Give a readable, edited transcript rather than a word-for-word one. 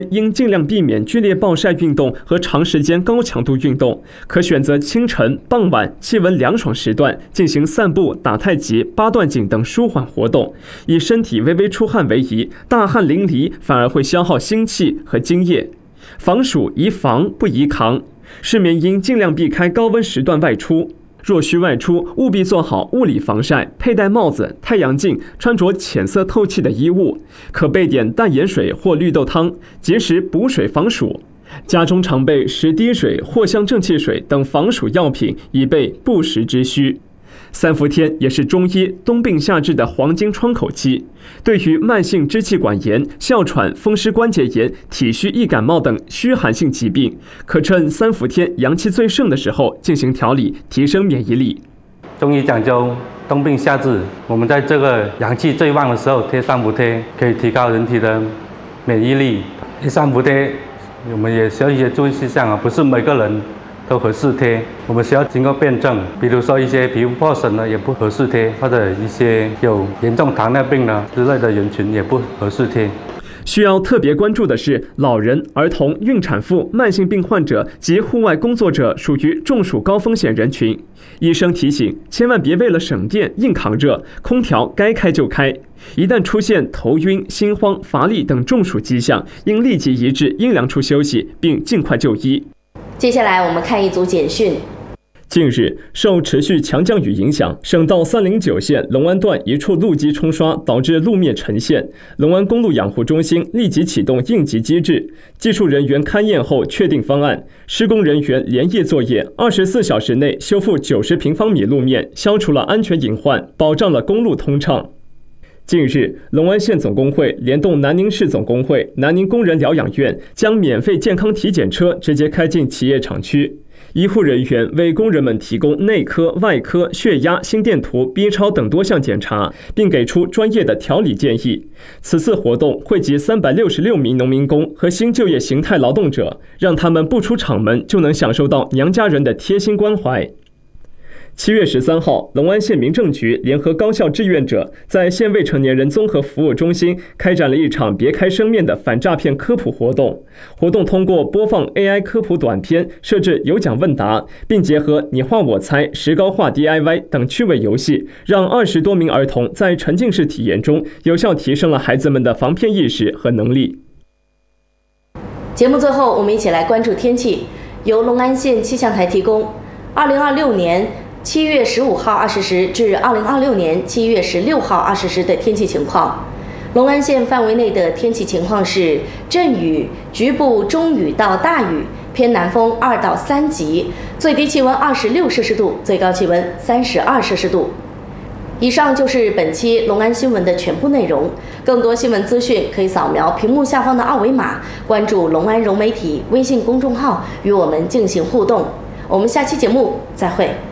应尽量避免剧烈暴晒运动和长时间高强度运动，可选择清晨、傍晚气温凉爽时段进行散步、打太极、八段锦等舒缓活动，以身体微微出汗为宜，大汗淋漓反而会消耗心气和津液。防暑宜防不宜扛，市民应尽量避开高温时段外出。若需外出，务必做好物理防晒，佩戴帽子、太阳镜，穿着浅色透气的衣物，可备点淡盐水或绿豆汤，节食补水防暑。家中常备10滴水、藿香正气水等防暑药品，以备不时之需。三伏天也是中医冬病夏治的黄金窗口期，对于慢性支气管炎、哮喘、风湿关节炎、体虚易感冒等虚寒性疾病，可趁三伏天阳气最盛的时候进行调理，提升免疫力。 中医讲究冬病夏治，我们在这个阳气最旺的时候贴三伏贴，可以提高人体的免疫力。贴三伏贴，我们也需要一些注意事项啊，不是每个人都合适贴，我们需要经过辩证。比如说一些皮肤破损呢也不合适贴，或者一些有严重糖尿病呢之类的人群也不合适贴。 需要特别关注的是，老人、儿童、孕产妇、慢性病患者及户外工作者属于中暑高风险人群。医生提醒，千万别为了省电硬扛热，空调该开就开。一旦出现头晕、心慌、乏力等中暑迹象，应立即移至阴凉处休息，并尽快就医。 接下来我们看一组简讯。 近日，受持续强降雨影响，省道309线龙湾段一处路基冲刷导致路面沉陷，龙湾公路养护中心立即启动应急机制，技术人员勘验后确定方案，施工人员连夜作业，24小时内修复90平方米路面，消除了安全隐患，保障了公路通畅。近日，龙湾县总工会联动南宁市总工会、南宁工人疗养院，将免费健康体检车直接开进企业厂区。医护人员为工人们提供内科、外科、血压、心电图、B 超等多项检查，并给出专业的调理建议。此次活动惠及366名农民工和新就业形态劳动者，让他们不出厂门就能享受到娘家人的贴心关怀。7月13号，龙湾县民政局联合高校志愿者在县未成年人综合服务中心开展了一场别开生面的反诈骗科普活动。活动通过播放 AI 科普短片、设置有奖问答，并结合你画我猜、石膏画 DIY 等趣味游戏，让20多名儿童在沉浸式体验中有效提升了孩子们的防骗意识和能力。 节目最后，我们一起来关注天气，由龙安县气象台提供。2026年7月15号20时至2026年7月16号20时的天气情况。龙安县范围内的天气情况是阵雨，局部中雨到大雨，偏南风2到3级，最低气温26摄氏度，最高气温32摄氏度。以上就是本期龙安新闻的全部内容。更多新闻资讯可以扫描屏幕下方的二维码，关注龙安融媒体微信公众号，与我们进行互动。我们下期节目再会。